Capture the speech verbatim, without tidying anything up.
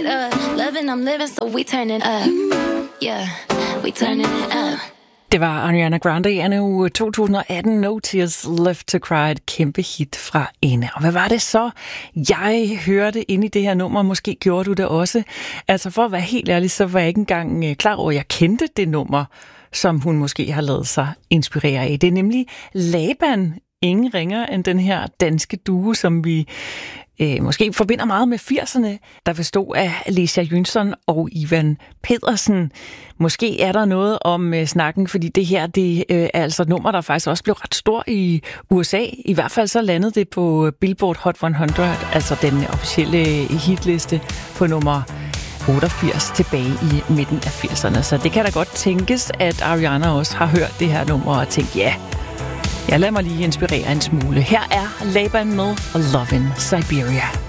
up. Loving, I'm living, so we turning up. Yeah, we turning it up. Det var Ariana Grande i anno to tusind og atten, No Tears Left to Cry, et kæmpe hit fra hende. Og hvad var det så, jeg hørte inde i det her nummer? Måske gjorde du det også. Altså for at være helt ærlig, så var jeg ikke engang klar over, at jeg kendte det nummer, som hun måske har lavet sig inspirere af. Det er nemlig Laban, ingen ringer end den her danske duo, som vi øh, måske forbinder meget med firserne, der bestod af Alicia Jønsson og Ivan Pedersen. Måske er der noget om øh, snakken, fordi det her det, øh, er altså et nummer, der faktisk også blev ret stor i U S A. I hvert fald så landede det på Billboard Hot hundrede, altså den officielle hitliste på nummer otteogfirs tilbage i midten af firserne. Så det kan da godt tænkes, at Ariana også har hørt det her nummer og tænkt, ja, jeg lader mig lige inspirere en smule. Her er Laban med Lovin' Siberia.